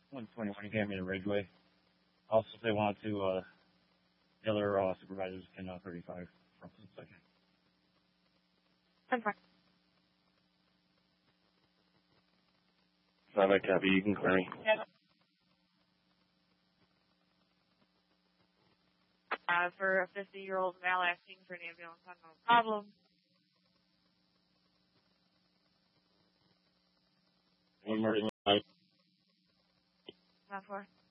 121 Academy in Ridgeway. Also, if they want to, the other supervisors can 35 from the second. I'm fine. Not a copy. You can clear me. Yeah. For a 50-year-old male asking for an ambulance, I have no problem. One more. Not for.